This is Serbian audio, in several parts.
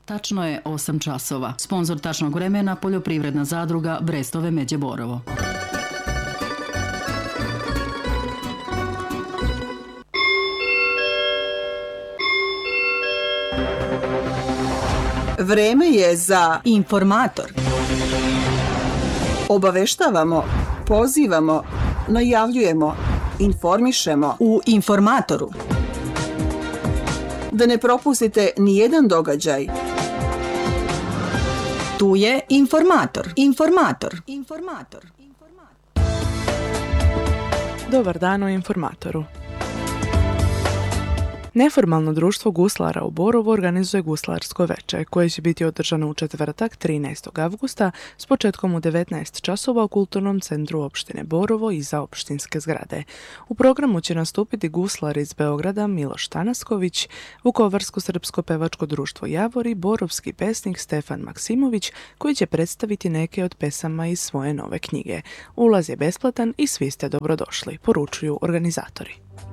Tačno je 8 časova. Sponzor tačnog vremena poljoprivredna zadruga Brestove Međe Borovo. Vreme je za informator. Obaveštavamo, pozivamo, najavljujemo, informišemo U informatoru. da ne propustite ni jedan događaj. Tu je informator. Informator. Dobar dan u informatoru. Neformalno društvo guslara u Borovu organizuje guslarsko veče, koje će biti održano u četvrtak 13. avgusta s početkom u 19 časova u Kulturnom centru opštine Borovo iza opštinske zgrade. U programu će nastupiti guslar iz Beograda Miloš Tanasković, Vukovarsko-srpsko pevačko društvo Javor i borovski pesnik Stefan Maksimović, koji će predstaviti neke od pesama iz svoje nove knjige. Ulaz je besplatan i svi ste dobrodošli, poručuju organizatori.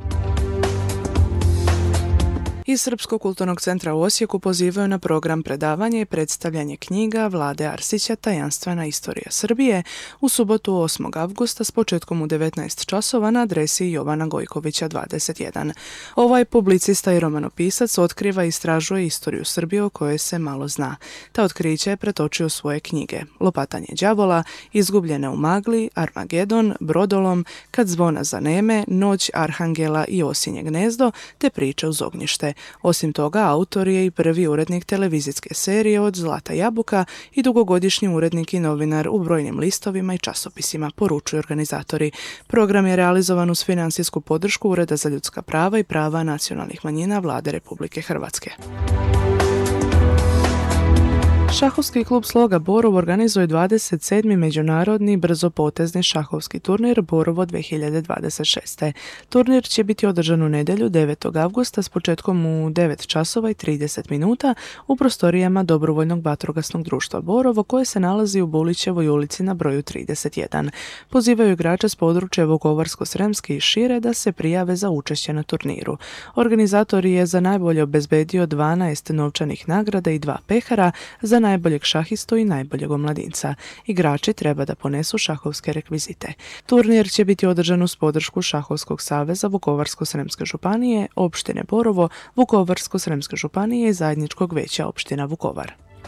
Iz Srpskog kulturnog centra u Osijeku pozivaju na program predavanja i predstavljanje knjiga Vlade Arsića Tajanstvena istorija Srbije u subotu 8. avgusta s početkom u 19 časova na adresi Jovana Gojkovića 21. Ovaj publicista i romanopisac otkriva i istražuje istoriju Srbije o kojoj se malo zna. Ta otkrića je pretočio svoje knjige Lopatanje đavola, Izgubljene u magli, Armagedon, Brodolom, Kad zvona zaneme, Noć Arhangela i Osinje gnezdo, te Priče uz ognjište. Osim toga, autor je i prvi urednik televizijske serije Od zlata jabuka i dugogodišnji urednik i novinar u brojnim listovima i časopisima, poručuju organizatori. Program je realizovan uz finansijsku podršku Ureda za ljudska prava i prava nacionalnih manjina Vlade Republike Hrvatske. Šahovski klub Sloga Borovo organizuje 27. međunarodni brzopotezni šahovski turnir Borovo 2026. Turnir će biti održan u nedjelju 9. avgusta s početkom u 9 časova i 30 minuta u prostorijama Dobrovoljnog vatrogasnog društva Borovo, koje se nalazi u Bulićevoj ulici na broju 31. Pozivaju igrače s područja Vukovarsko-sremske i šire da se prijave za učešće na turniru. Organizator je za najbolje obezbedio 12 novčanih nagrada i 2 pehara za najboljeg šahistu i najboljeg omladinca. Igrači treba da ponesu šahovske rekvizite. Turnir će biti održan uz podršku Šahovskog saveza Vukovarsko-sremske županije, opštine Borovo, Vukovarsko-sremske županije i zajedničkog veća opština Vukovar.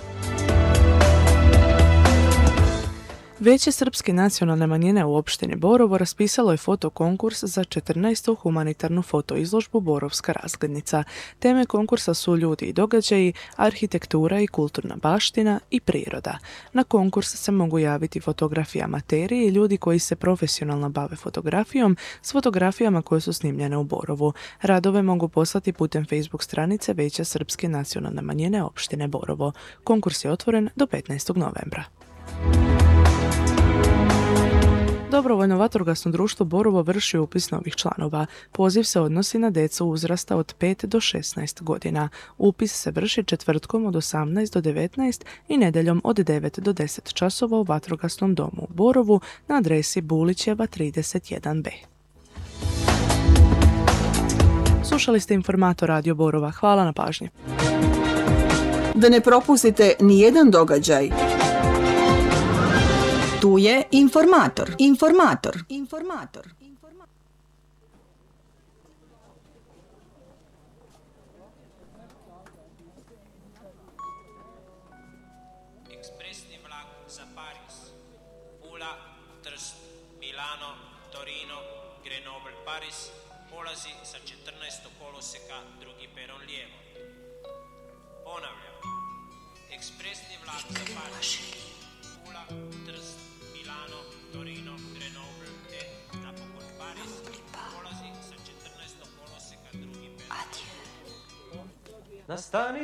Vijeće srpske nacionalne manjine u opštini Borovo raspisalo je fotokonkurs za 14. humanitarnu fotoizložbu Borovska razglednica. Teme konkursa su ljudi i događaji, arhitektura i kulturna baština i priroda. Na konkurs se mogu javiti fotografi amateri i ljudi koji se profesionalno bave fotografijom s fotografijama koje su snimljene u Borovu. Radove mogu poslati putem Facebook stranice Vijeća srpske nacionalne manjine opštine Borovo. Konkurs je otvoren do 15. novembra. Dobrovoljno vatrogasno društvo Borovo vrši upis novih članova. Poziv se odnosi na djecu uzrasta od 5 do 16 godina. Upis se vrši četvrtkom od 18 do 19 i nedjeljom od 9 do 10 časova u vatrogasnom domu u Borovu na adresi Bulićeva 31b. Slušali ste informator Radio Borova. Hvala na pažnji. Da ne propustite ni jedan događaj. Tu je informator. Ekspresni vlak za Pariz. Pula, Trst, Milano, Torino, Grenoble, Paris polazi sa 14. koloseka, drugi peron lijevo. Ponavljam. Ekspresni vlak za Pariz. Pula, Trst, Milano, Torino, Grenoble te napokon Paris polazi sa 14. koloseka, drugi peron. Na stanici